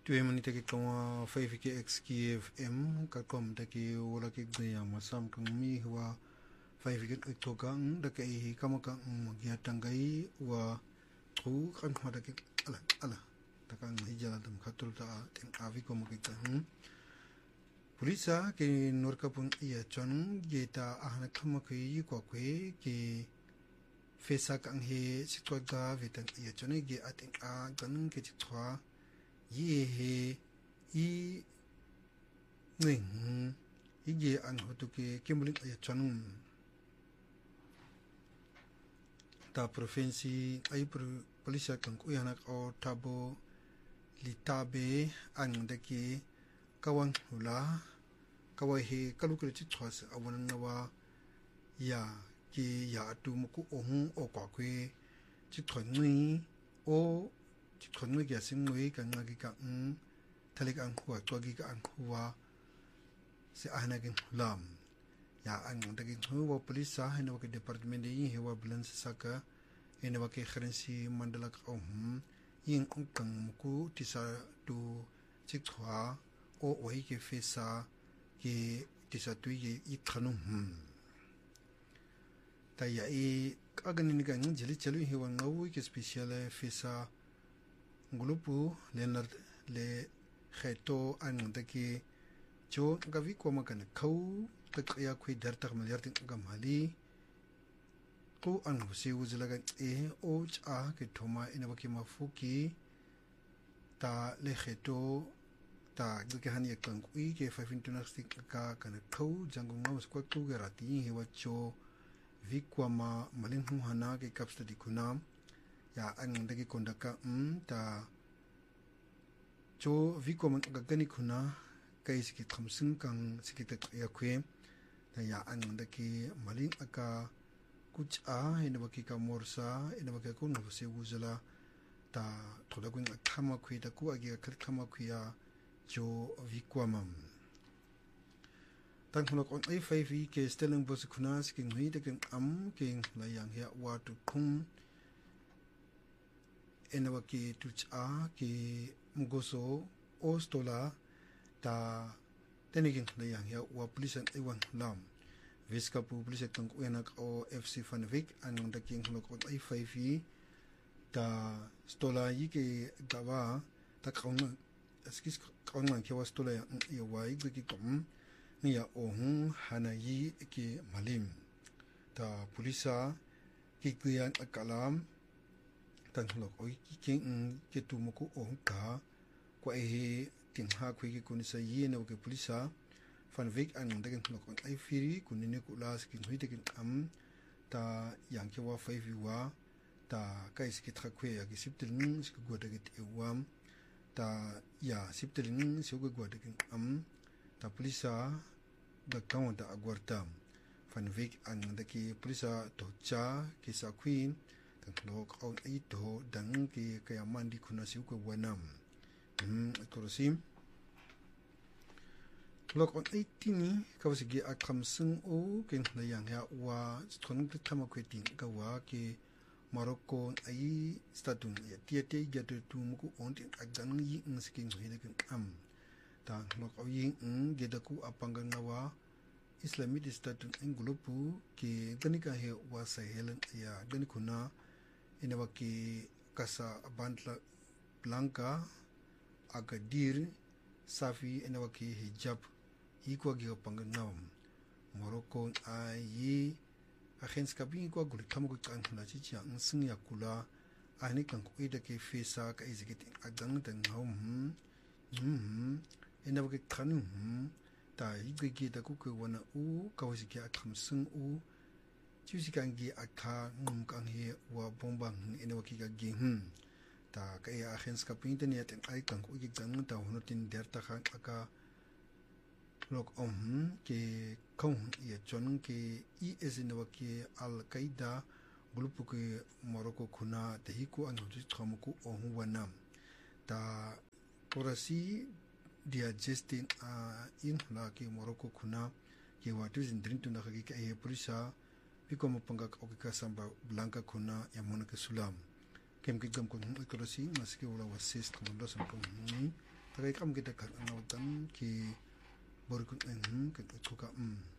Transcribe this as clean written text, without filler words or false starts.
Tuwe manitake kama 5KX KFM kakom take wala ke gaya masam kang mi wa 5K toka dake I kama kang magia tangai wa tu kan hada ke ala takang hijala dam khatul ta teng avi ko ke kan Pulisa ke norka pun ia chon geta ahna kama ke yi kwa kwe ke fesa kang he sitwa ga vetan ia chon ge ating a ganung ke chitwa ye he I ning ige an hotuke kimulin ay chanum ta provinsi ay polisa kang kuyanak o tabo litabe an deki kawan hula kawai he kalukre chitwas awan nawa ya ki ya atu muku ohun o kwakwe chitwan ni o chitwan gi asim ngui kan ngagi ka thalik ang huwa twagi ka ang huwa se ahnagin lam ya ang dagin huwa polisa hena ke department yi hewa balance saka hena ke kharensi mandala ka yin kang muku tisa tu chitwa o oi ke fesa ke tisa tu yi ithanum ta ya I kaganin ga jeli chelu hewa ngawu ke special fesa ngulupu Leonard le kheto an dake jo gavi ko makan khau takya khoi dar tak malyar ting gamali ko an husi uzlaga o cha ke thoma ina baki mafuki ta le kheto ta dike hani kang kui ke 5 international ka kan khau jangung ngaus ko tu garati hewa cho vikwama malin hu hana ke kapsta dikunam ya an dake kondaka ta jo vikwama gagani kuna kai sikit khamsing kang sikit ya khwe ta ya an dake malin aka kuch a ina baki ka morsa ina baki ko no se wuzala ta thoda kun khama khwe ta ku agi khat khama khya jo vikwama tan khona kon ai 5 ke stelling bos kuna siking hui de ken king la yang ya wa tu khum ina baki tuch a ke mugoso ostola ta tenigin la yang ya wa police ai wan lam viska pu police tang uenak o FC Van Wyk an da king lo ko ai 5 ta stola yi ke gawa ta kauna skis kauna ke wa stola ya wa I ki kom ni ya ohun hana yi ke malim ta polisa ki kuyan akalam tan lo ko ki king ke tu mo ko ohun ka ko e tin ha khoi ki kun sa yi no ke polisa Van Wyk an da ken lo ko ai firi kun ni ku las ki hui de ken ta yang ke wa 5 wa ta kai ski tra khwe ya ki siptil ning ski go de ke wam ta ya siptil ning ski go de ken ta polisa da kaun da agwarta Van Wyk an da ki polisa to cha ki sa queen kan lo ko ai to dang ki kaya mandi kuna si ko wanam korosim lok on 18 kawsigi akam sung o ken na yang ya wa thon thama kwetin ka wa ke Morocco ai statun ya tiete ya tu muku on tin agang yi skin hine ken ta lok o yi gedaku apangan nawa Islamic statun engulupu ke ganika he wa sahelen ya ganikuna ina waki kasa bandla blanca Agadir Safi ina waki hijab ikwa gi panganam Morocco ai akhens kabi ko gul tamu kan na chi chi ang sing ya kula ani kan ko ida ke fesa ka izikit agang tang hom ina waki khanu ta iggi da ku ko wana u ka wisi ki akham sing u chi si kan gi akha kan he wa bombang ina waki ga gi ta kaya akhens ka pinten ya ten ai kan ko gi jang ta honotin der ta kha aka lok ke kong ya chon ke is no ke al qaida grupo ke Morocco kuna te hiku an hoji thamuku ohun wanam ta porasi dia justin in la ke Morocco kuna ke watu zindrin tu na ke e polisa biko mo panga ka ka samba blanca kuna ya monaka sulam kem ke gam ko porasi maske wala wasis ko ndo sam ko takai kam kita kan angau tan ki borikun kan tuka